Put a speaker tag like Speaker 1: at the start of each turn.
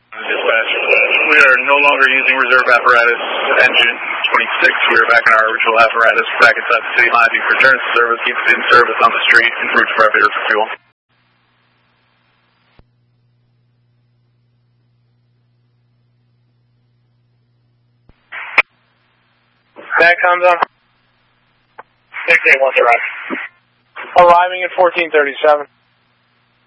Speaker 1: Dispatch, we are no longer using reserve apparatus engine 26. We are back in our original apparatus back inside the city line. If returns to service, keeps in service on the street, and routes for for fuel.
Speaker 2: That comes on. 681 arriving at 1437.